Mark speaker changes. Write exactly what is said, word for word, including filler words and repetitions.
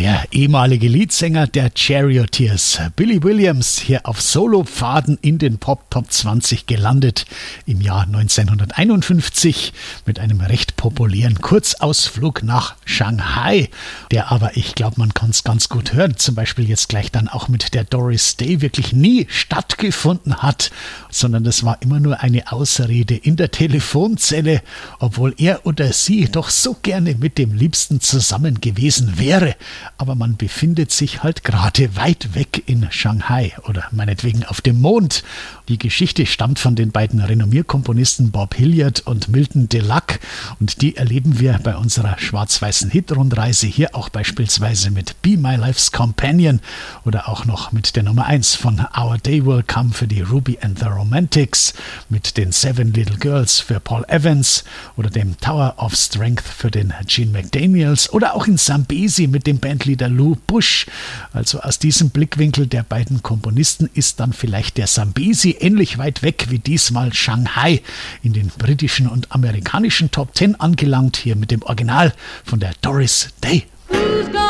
Speaker 1: Der ehemalige Leadsänger der Charioteers, Billy Williams, hier auf Solopfaden in den Pop-Top zwanzig gelandet im Jahr neunzehnhunderteinundfünfzig mit einem recht populären Kurzausflug nach Shanghai, der aber, ich glaube, man kann es ganz gut hören, zum Beispiel jetzt gleich dann auch mit der Doris Day wirklich nie stattgefunden hat, sondern das war immer nur eine Ausrede in der Telefonzelle, obwohl er oder sie doch so gerne mit dem Liebsten zusammen gewesen wäre. Aber man befindet sich halt gerade weit weg in Shanghai oder meinetwegen auf dem Mond. Die Geschichte stammt von den beiden Renommierkomponisten Bob Hilliard und Milton Delac und die erleben wir bei unserer schwarz-weißen Hit-Rundreise hier auch beispielsweise mit Be My Life's Companion oder auch noch mit der Nummer eins von Our Day Will Come für die Ruby and the Romantics, mit den Seven Little Girls für Paul Evans oder dem Tower of Strength für den Gene McDaniels oder auch in Zambesi mit dem Bandleader Lou Bush. Also aus diesem Blickwinkel der beiden Komponisten ist dann vielleicht der Zambesi ähnlich weit weg wie diesmal Shanghai in den britischen und amerikanischen Top Ten angelangt, hier mit dem Original von der Doris Day.